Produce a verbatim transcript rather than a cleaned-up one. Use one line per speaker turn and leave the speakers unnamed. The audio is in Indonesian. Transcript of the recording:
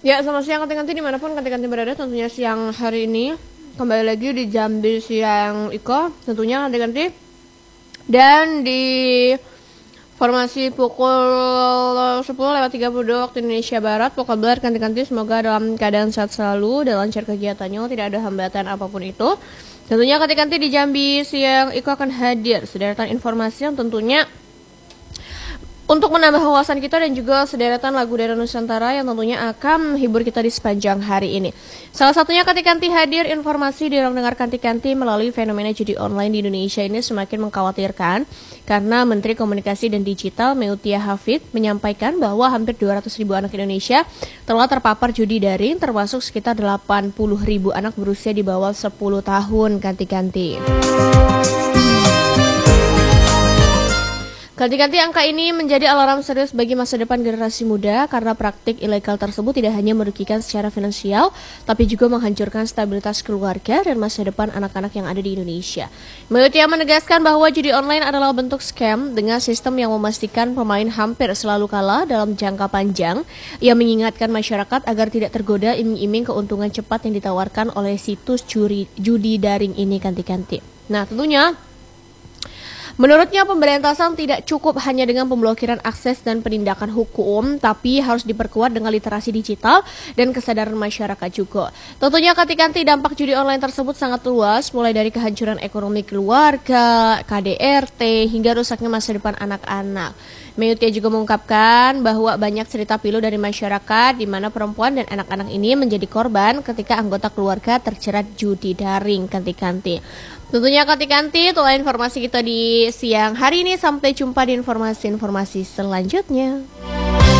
Ya, selamat siang kanti-kanti dimanapun kanti-kanti berada. Tentunya siang hari ini kembali lagi di Jambi Siang Iko, tentunya kanti-kanti. Dan di formasi pukul sepuluh lewat tiga puluh dua waktu Indonesia Barat, pokok belar kanti-kanti semoga dalam keadaan sehat selalu dan lancar kegiatannya, tidak ada hambatan apapun itu. Tentunya kanti-kanti di Jambi Siang Iko akan hadir sederetan informasi yang tentunya untuk menambah wawasan kita dan juga sederetan lagu daerah Nusantara yang tentunya akan menghibur kita di sepanjang hari ini. Salah satunya kanti-kanti hadir informasi di ruang dengar kanti-kanti melalui fenomena judi online di Indonesia ini semakin mengkhawatirkan karena Menteri Komunikasi dan Digital Meutia Hafid menyampaikan bahwa hampir dua ratus ribu anak Indonesia telah terpapar judi daring, termasuk sekitar delapan puluh ribu anak berusia di bawah sepuluh tahun kanti-kanti. Ganti-ganti angka ini menjadi alarm serius bagi masa depan generasi muda karena praktik ilegal tersebut tidak hanya merugikan secara finansial, tapi juga menghancurkan stabilitas keluarga dan masa depan anak-anak yang ada di Indonesia. Meutia menegaskan bahwa judi online adalah bentuk scam dengan sistem yang memastikan pemain hampir selalu kalah dalam jangka panjang. Ia mengingatkan masyarakat agar tidak tergoda iming-iming keuntungan cepat yang ditawarkan oleh situs juri, judi daring ini ganti-ganti. Nah, tentunya menurutnya pemberantasan tidak cukup hanya dengan pemblokiran akses dan penindakan hukum, tapi harus diperkuat dengan literasi digital dan kesadaran masyarakat juga. Tentunya kanti-kanti dampak judi online tersebut sangat luas, mulai dari kehancuran ekonomi keluarga, K D R T, hingga rusaknya masa depan anak-anak. Meutia juga mengungkapkan bahwa banyak cerita pilu dari masyarakat di mana perempuan dan anak-anak ini menjadi korban ketika anggota keluarga terjerat judi daring kanti-kanti. Tentunya kanti-kanti, itulah informasi kita di siang hari ini. Sampai jumpa di informasi-informasi selanjutnya.